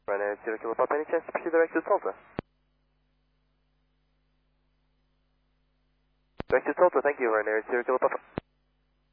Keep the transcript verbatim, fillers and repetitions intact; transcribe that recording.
Ryanair zero Kilo Papa, any chance to proceed direct to Salta? Direct to Salta, thank you, Ryanair zero Kilo Papa.